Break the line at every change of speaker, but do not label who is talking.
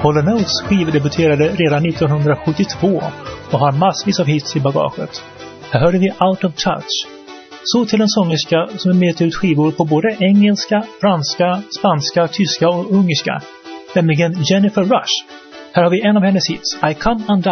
Hall & Oates skivdebuterade redan 1972 och har massvis av hits i bagaget. Här hörde vi Out of Touch. Så till en sångerska som är med ut skivor på både engelska, franska, spanska, tyska och ungerska, nämligen Jennifer Rush. Här har vi en av hennes hits, I Come Undone.